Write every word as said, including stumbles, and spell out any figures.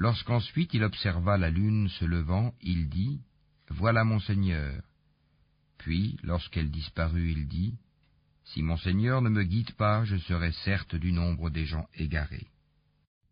Lorsqu'ensuite il observa la lune se levant, il dit, « Voilà mon Seigneur. » Puis, lorsqu'elle disparut, il dit, « Si mon Seigneur ne me guide pas, je serai certes du nombre des gens égarés. »